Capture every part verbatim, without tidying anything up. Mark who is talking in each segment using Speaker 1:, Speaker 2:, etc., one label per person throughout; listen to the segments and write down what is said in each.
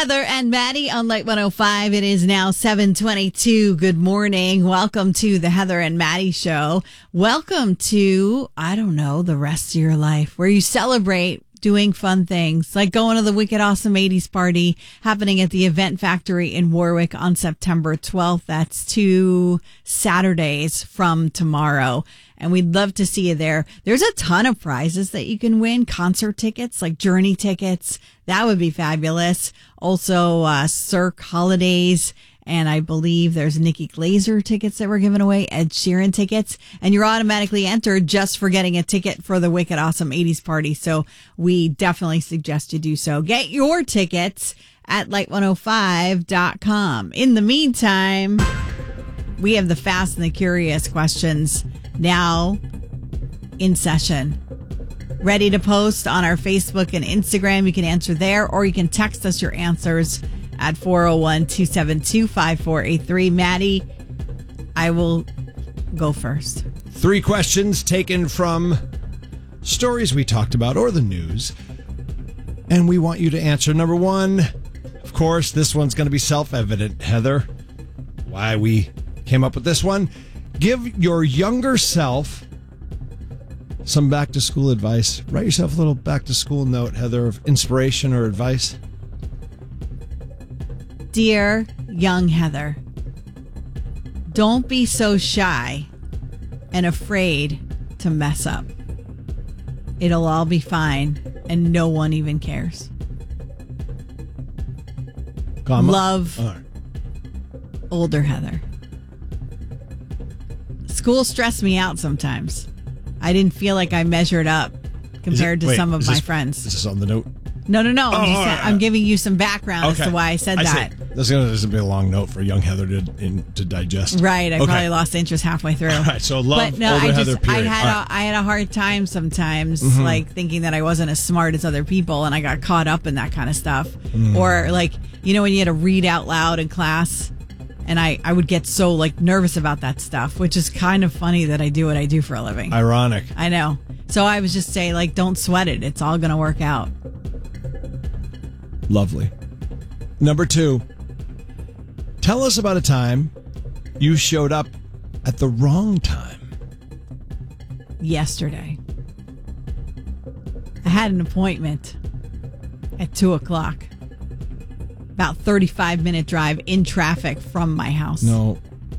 Speaker 1: Heather and Maddie on Light one oh five. It is now seven twenty-two. Good morning. Welcome to the Heather and Maddie show. Welcome to, I don't know, the rest of your life where you celebrate doing fun things like going to the Wicked Awesome eighties party happening at the Event Factory in Warwick on September twelfth. That's two Saturdays from tomorrow. And we'd love to see you there. There's a ton of prizes that you can win. Concert tickets, like Journey tickets. That would be fabulous. Also, uh, Cirque holidays. And I believe there's Nikki Glazer tickets that we're giving away, Ed Sheeran tickets. And you're automatically entered just for getting a ticket for the Wicked Awesome eighties party. So we definitely suggest you do so. Get your tickets at light one oh five dot com. In the meantime, we have the Fast and the Curious questions now in session. Ready to post on our Facebook and Instagram. You can answer there, or you can text us your answers at four oh one, two seven two, five four eight three. Maddie, I will go first.
Speaker 2: Three questions taken from stories we talked about or the news. And we want you to answer. Number one, of course, this one's going to be self-evident, Heather. Why we came up with this one. Give your younger self some back-to-school advice. Write yourself a little back-to-school note, Heather, of inspiration or advice.
Speaker 1: Dear young Heather, don't be so shy and afraid to mess up. It'll all be fine, and no one even cares.
Speaker 2: Comma.
Speaker 1: Love,
Speaker 2: All right.
Speaker 1: older Heather. School stressed me out sometimes. I didn't feel like I measured up compared
Speaker 2: it,
Speaker 1: to
Speaker 2: wait,
Speaker 1: some of my
Speaker 2: this,
Speaker 1: friends.
Speaker 2: Is this on the note?
Speaker 1: No, no, no.
Speaker 2: Oh,
Speaker 1: I'm, just,
Speaker 2: all right.
Speaker 1: I'm giving you some background
Speaker 2: Okay.
Speaker 1: as to why I said
Speaker 2: I
Speaker 1: that.
Speaker 2: See. This is going to be a long note for young Heather to in, to digest.
Speaker 1: Right. I
Speaker 2: Okay.
Speaker 1: probably lost interest halfway through.
Speaker 2: All right. So love
Speaker 1: but no,
Speaker 2: older
Speaker 1: I just
Speaker 2: Heather. Period.
Speaker 1: I had
Speaker 2: All right.
Speaker 1: a, I had a hard time sometimes,
Speaker 2: Mm-hmm.
Speaker 1: like thinking that I wasn't as smart as other people, and I got caught up in that kind of stuff.
Speaker 2: Mm.
Speaker 1: Or like, you know, when you had to read out loud in class, and I I would get so like nervous about that stuff, which is kind of funny that I do what I do for a living.
Speaker 2: Ironic.
Speaker 1: I know. So I was just say like, don't sweat it. It's all going to work out.
Speaker 2: Lovely. Number two, tell us about a time you showed up at the wrong time.
Speaker 1: Yesterday, I had an appointment at two o'clock. About thirty-five minute drive in traffic from my house.
Speaker 2: No.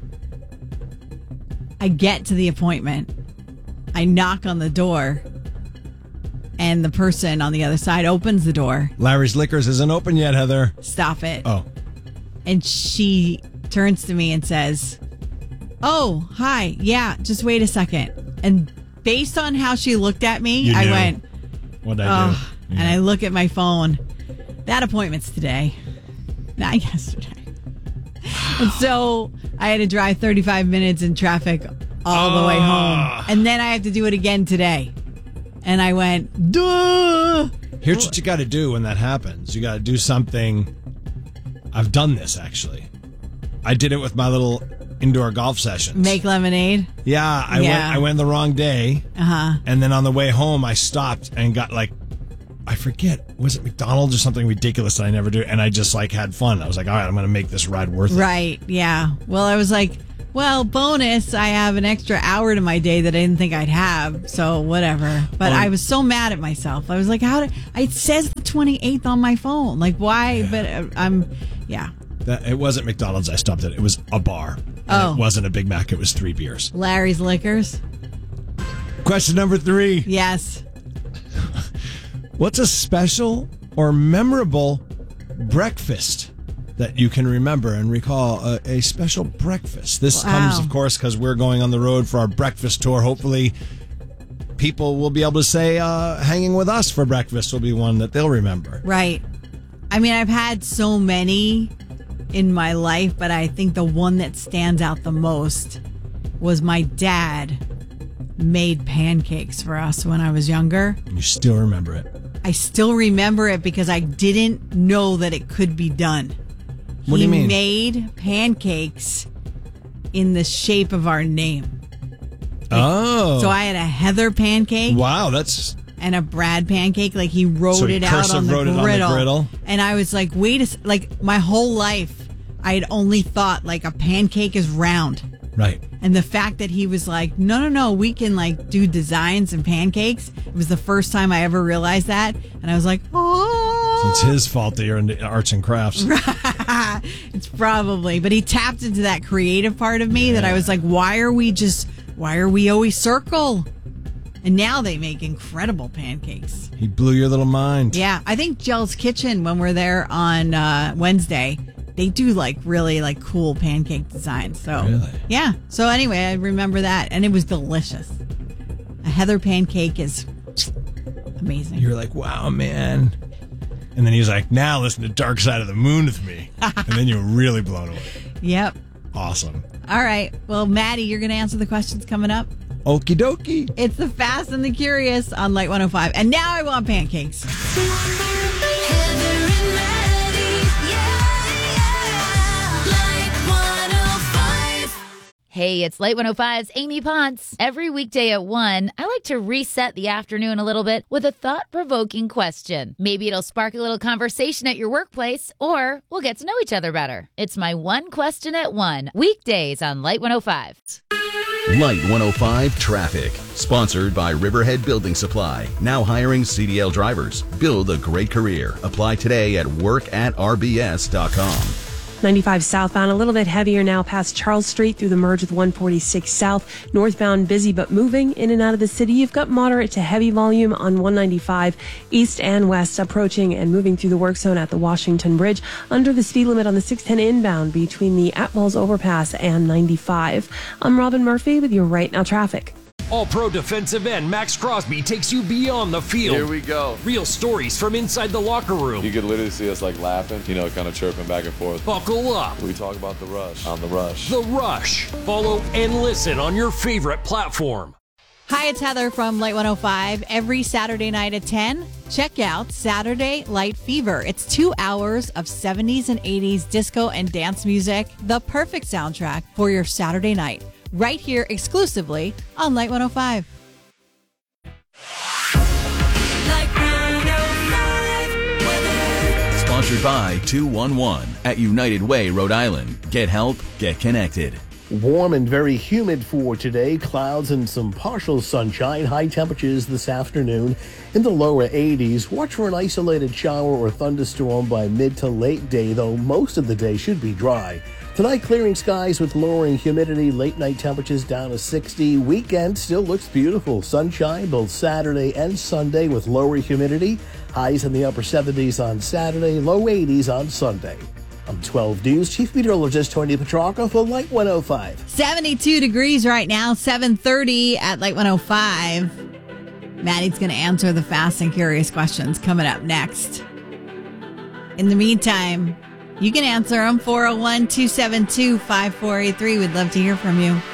Speaker 1: I get to the appointment. I knock on the door. And the person on the other side opens the door.
Speaker 2: Larry's Liquors isn't open yet, Heather.
Speaker 1: Stop it.
Speaker 2: Oh.
Speaker 1: And she turns to me and says, "Oh, hi. Yeah, just wait a second." And based on how she looked at me,
Speaker 2: You
Speaker 1: I
Speaker 2: knew.
Speaker 1: went,
Speaker 2: What'd I
Speaker 1: oh,
Speaker 2: do?
Speaker 1: and I look at my phone. That appointment's today, not yesterday. And so I had to drive thirty-five minutes in traffic all the way home. And then I have to do it again today. And I went, duh.
Speaker 2: Here's what you got to do when that happens. You got to do something. I've done this, actually. I did it with my little indoor golf sessions.
Speaker 1: Make lemonade.
Speaker 2: Yeah, I
Speaker 1: Yeah.
Speaker 2: went I went the wrong day.
Speaker 1: Uh-huh.
Speaker 2: And then on the way home, I stopped and got like, I forget, was it McDonald's or something ridiculous that I never do? And I just like had fun. I was like, all right, I'm going to make this ride worth it.
Speaker 1: Right. Yeah. Well, I was like, well, bonus, I have an extra hour to my day that I didn't think I'd have. So whatever. But
Speaker 2: Oh.
Speaker 1: I was so mad at myself. I was like, how did, it says the twenty-eighth on my phone. Like, why?
Speaker 2: Yeah.
Speaker 1: But uh, I'm, yeah.
Speaker 2: That, it wasn't McDonald's I stopped at. It was a bar. And
Speaker 1: Oh.
Speaker 2: It wasn't a Big Mac. It was three beers.
Speaker 1: Larry's Liquors.
Speaker 2: Question number three.
Speaker 1: Yes.
Speaker 2: What's a special or memorable breakfast that you can remember and recall? A, a special breakfast. This
Speaker 1: Wow.
Speaker 2: comes, of course, because we're going on the road for our breakfast tour. Hopefully, people will be able to say uh, hanging with us for breakfast will be one that they'll remember.
Speaker 1: Right. I mean, I've had so many in my life, but I think the one that stands out the most was my dad made pancakes for us when I was younger.
Speaker 2: You still remember it.
Speaker 1: I still remember it because I didn't know that it could be done.
Speaker 2: What
Speaker 1: he
Speaker 2: do you mean?
Speaker 1: made pancakes in the shape of our name.
Speaker 2: Oh.
Speaker 1: So I had a Heather pancake.
Speaker 2: Wow, that's
Speaker 1: and a Brad pancake. Like he wrote
Speaker 2: So he
Speaker 1: it out on the,
Speaker 2: cursive wrote it on the
Speaker 1: griddle.
Speaker 2: griddle?
Speaker 1: And I was like, wait a s- like my whole life, I had only thought like a pancake is round.
Speaker 2: Right.
Speaker 1: And the fact that he was like, no, no, no, we can like do designs and pancakes. It was the first time I ever realized that. And I was like, oh.
Speaker 2: It's his fault that you're into arts and crafts.
Speaker 1: It's probably, but he tapped into that creative part of me yeah. that I was like, why are we just, why are we always circle? And now they make incredible pancakes.
Speaker 2: He blew your little mind.
Speaker 1: Yeah. I think Jell's Kitchen, when we're there on uh, Wednesday, they do like really like cool pancake designs. So
Speaker 2: really?
Speaker 1: Yeah. So anyway, I remember that, and it was delicious. A Heather pancake is amazing.
Speaker 2: You're like, wow, man. And then he was like, now listen to Dark Side of the Moon with me. And then you were really blown away.
Speaker 1: Yep.
Speaker 2: Awesome.
Speaker 1: All right. Well, Maddie, you're going to answer the questions coming up.
Speaker 2: Okie dokie.
Speaker 1: It's the Fast and the Curious on Light one oh five. And now I want pancakes.
Speaker 3: Hey, it's Light one oh five's Amy Ponce. Every weekday at one, I like to reset the afternoon a little bit with a thought-provoking question. Maybe it'll spark a little conversation at your workplace, or we'll get to know each other better. It's my one question at one, weekdays on Light one oh five.
Speaker 4: Light one oh five Traffic, sponsored by Riverhead Building Supply. Now hiring C D L drivers. Build a great career. Apply today at work at r b s dot com.
Speaker 5: ninety-five southbound, a little bit heavier now past Charles Street through the merge with one forty-six South. Northbound, busy but moving in and out of the city. You've got moderate to heavy volume on one ninety-five east and west, approaching and moving through the work zone at the Washington Bridge. Under the speed limit on the six ten inbound between the Atwells Overpass and ninety-five. I'm Robin Murphy with your Right Now Traffic.
Speaker 6: All-Pro defensive end Max Crosby takes you beyond the field.
Speaker 7: Here we go.
Speaker 6: Real stories from inside the locker room.
Speaker 7: You could literally see us like laughing, you know, kind of chirping back and forth.
Speaker 6: Buckle up.
Speaker 7: We talk about the rush on the rush.
Speaker 6: The Rush. Follow and listen on your favorite platform.
Speaker 1: Hi, it's Heather from Light one oh five. Every Saturday night at ten, check out Saturday Light Fever. It's two hours of seventies and eighties disco and dance music, the perfect soundtrack for your Saturday night. Right here exclusively on Light one oh five.
Speaker 4: Sponsored by two one one at United Way, Rhode Island. Get help, get connected.
Speaker 8: Warm and very humid for today. Clouds and some partial sunshine. High temperatures this afternoon in the lower eighties. Watch for an isolated shower or thunderstorm by mid to late day, though most of the day should be dry. Tonight, clearing skies with lowering humidity. Late night temperatures down to sixty. Weekend still looks beautiful. Sunshine both Saturday and Sunday with lower humidity. Highs in the upper seventies on Saturday, low eighties on Sunday. I'm twelve News Chief Meteorologist Tony Petrarca for Light one oh five.
Speaker 1: seventy-two degrees right now, seven thirty at Light one oh five. Maddie's going to answer the Fast and Curious questions coming up next. In the meantime, you can answer them, four oh one, two seven two, five four eight three. We'd love to hear from you.